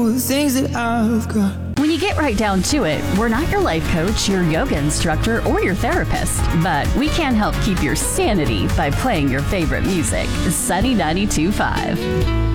the things that I've got. When you get right down to it, we're not your life coach, your yoga instructor, or your therapist, but we can help keep your sanity by playing your favorite music. Sunny 92.5.